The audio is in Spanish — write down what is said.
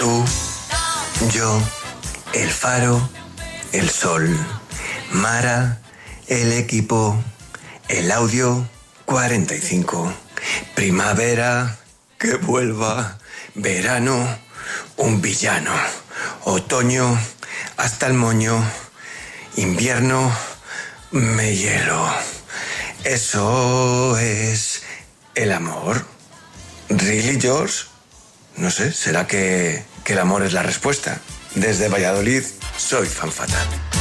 Tú, yo, el faro, el sol, Mara, el equipo, el audio 45. Primavera, que vuelva. Verano, un villano. Otoño, hasta el moño. Invierno, me hielo. Eso es el amor. ¿Really, George? No sé, ¿será que el amor es la respuesta? Desde Valladolid, soy fan fatal.